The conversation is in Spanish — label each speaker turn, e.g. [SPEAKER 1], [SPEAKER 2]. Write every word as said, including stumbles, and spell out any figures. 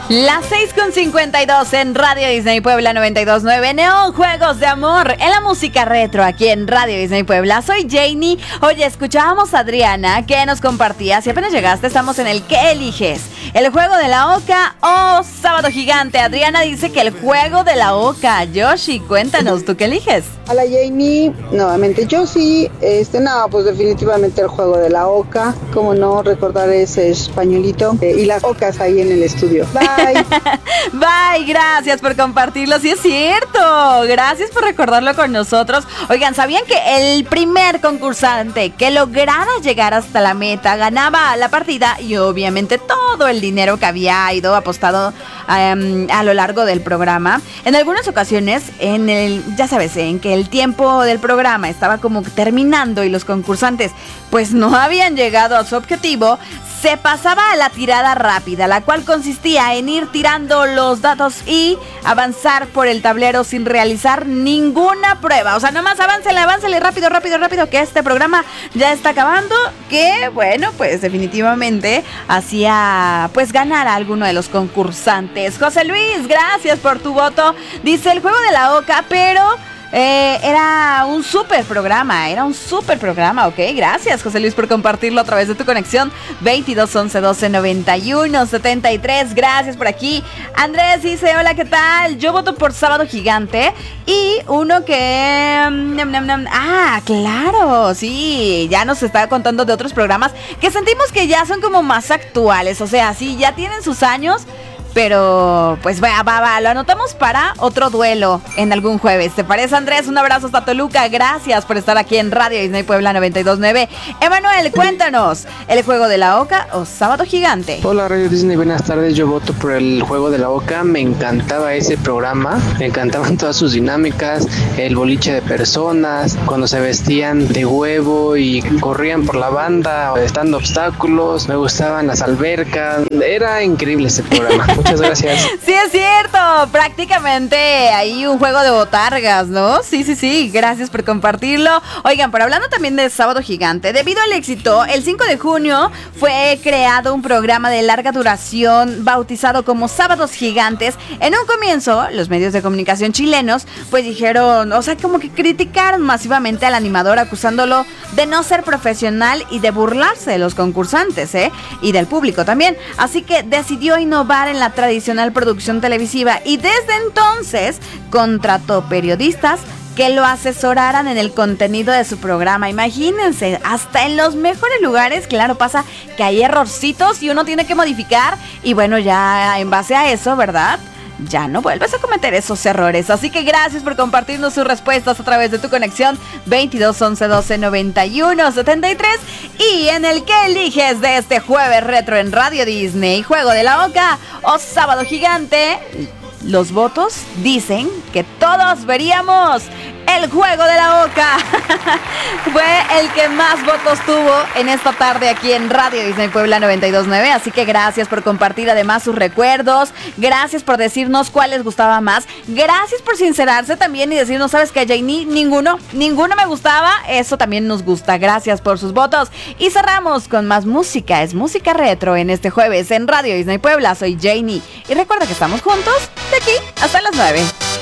[SPEAKER 1] Las seis con cincuenta y dos en Radio Disney Puebla noventa y dos punto nueve. Neón, juegos de amor en la música retro aquí en Radio Disney Puebla. Soy Janie. Oye, escuchábamos a Adriana que nos compartía. Si apenas llegaste, estamos en el ¿qué eliges? ¿El juego de la oca o Sábado Gigante? Adriana dice que el juego de la oca. Yoshi, cuéntanos, ¿tú qué eliges?
[SPEAKER 2] Hola Janie, nuevamente yo sí, este no, pues definitivamente el juego de la oca, cómo no recordar ese españolito eh, y las ocas ahí en el estudio. Bye.
[SPEAKER 1] Bye, gracias por compartirlo, sí es cierto, gracias por recordarlo con nosotros. Oigan, ¿sabían que el primer concursante que lograra llegar hasta la meta ganaba la partida y obviamente todo el dinero que había ido apostado um, a lo largo del programa? En algunas ocasiones, en el, ya sabes, en que el tiempo del programa estaba como terminando y los concursantes pues no habían llegado a su objetivo, se pasaba a la tirada rápida, la cual consistía en ir tirando los datos y avanzar por el tablero sin realizar ninguna prueba. O sea, nomás aváncele, aváncele rápido, rápido, rápido, que este programa ya está acabando, que bueno, pues definitivamente hacía pues ganar a alguno de los concursantes. José Luis, gracias por tu voto. Dice el juego de la oca, pero... Eh, era un súper programa, era un súper programa, ok, gracias José Luis por compartirlo a través de tu conexión veintidós once doce noventa y uno setenta y tres, gracias por aquí. Andrés dice, hola, ¿qué tal? Yo voto por Sábado Gigante y uno que... Nam, nam, nam, ah, claro, sí, ya nos estaba contando de otros programas que sentimos que ya son como más actuales, o sea, sí, ya tienen sus años. Pero, pues va, va, va, lo anotamos para otro duelo en algún jueves. ¿Te parece, Andrés? Un abrazo hasta Toluca. Gracias por estar aquí en Radio Disney Puebla noventa y dos punto nueve. Emanuel, cuéntanos, ¿el juego de la oca o Sábado Gigante?
[SPEAKER 3] Hola, Radio Disney, buenas tardes. Yo voto por el juego de la oca. Me encantaba ese programa. Me encantaban todas sus dinámicas, el boliche de personas, cuando se vestían de huevo y corrían por la banda, estando obstáculos. Me gustaban las albercas. Era increíble ese programa. Muchas gracias.
[SPEAKER 1] Sí, es cierto. Prácticamente hay un juego de botargas, ¿no? Sí, sí, sí. Gracias por compartirlo. Oigan, pero hablando también de Sábado Gigante, debido al éxito, el cinco de junio fue creado un programa de larga duración bautizado como Sábados Gigantes. En un comienzo, los medios de comunicación chilenos, pues dijeron, o sea, como que criticaron masivamente al animador, acusándolo de no ser profesional y de burlarse de los concursantes, ¿eh? Y del público también. Así que decidió innovar en la tradicional producción televisiva y desde entonces contrató periodistas que lo asesoraran en el contenido de su programa. Imagínense, hasta en los mejores lugares, claro, pasa que hay errorcitos y uno tiene que modificar y bueno, ya en base a eso, ¿verdad?, ya no vuelves a cometer esos errores. Así que gracias por compartirnos sus respuestas a través de tu conexión veintidós once doce noventa y uno setenta y tres. Y en el que eliges de este jueves retro en Radio Disney, Juego de la Oca o Sábado Gigante, los votos dicen que todos veríamos el Juego de la Oca. Fue el que más votos tuvo en esta tarde aquí en Radio Disney Puebla noventa y dos punto nueve. Así que gracias por compartir además sus recuerdos. Gracias por decirnos cuál les gustaba más. Gracias por sincerarse también y decirnos, ¿sabes qué, Janie? Ninguno, ninguno me gustaba. Eso también nos gusta. Gracias por sus votos. Y cerramos con más música. Es música retro en este jueves en Radio Disney Puebla. Soy Janie. Y recuerda que estamos juntos de aquí hasta las nueve.